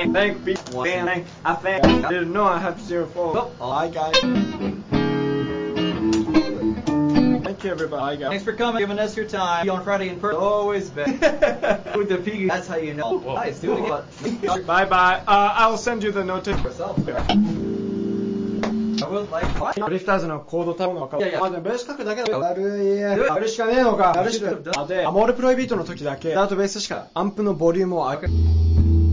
Thank people. I didn't know I had to zero four. Bye, guys. Thank you, everybody. Thanks for coming, giving us your time. On Friday in person, always better. With the piggy, that's how you know. Nice, do it again. Bye bye. I'll send you the notice. I will like. ドリフターズのコードタブが分かる。 いやいやでもベース書くだけだよ。悪い。やるしかねえのか。やるしか。で、アモールプロイビートの時だけ、ダートベースしかアンプのボリュームを上げ